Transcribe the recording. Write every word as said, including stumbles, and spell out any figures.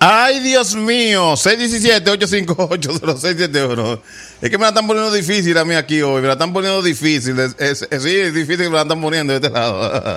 Ay, Dios mío. seis uno siete, ocho cinco ocho, cero seis siete uno. Es que me la están poniendo difícil a mí aquí hoy. Me la están poniendo difícil. Es, es, es, sí, es difícil que me la están poniendo de este lado.